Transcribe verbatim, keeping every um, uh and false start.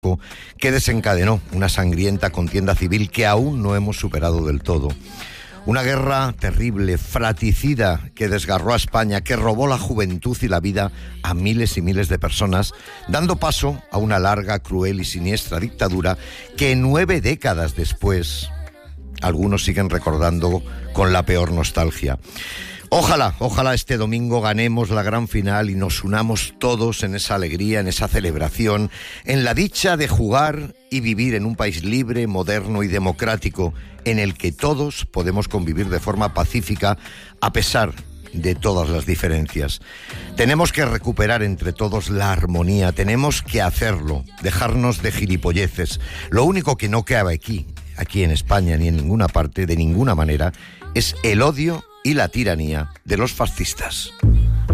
que desencadenó una sangrienta contienda civil que aún no hemos superado del todo. Una guerra terrible, fratricida, que desgarró a España, que robó la juventud y la vida a miles y miles de personas, dando paso a una larga, cruel y siniestra dictadura que nueve décadas después algunos siguen recordando con la peor nostalgia. Ojalá, ojalá este domingo ganemos la gran final y nos unamos todos en esa alegría, en esa celebración, en la dicha de jugar y vivir en un país libre, moderno y democrático, en el que todos podemos convivir de forma pacífica a pesar de todas las diferencias. Tenemos que recuperar entre todos la armonía, tenemos que hacerlo, dejarnos de gilipolleces. Lo único que no cabe aquí, aquí en España ni en ninguna parte, de ninguna manera, es el odio y la tiranía de los fascistas.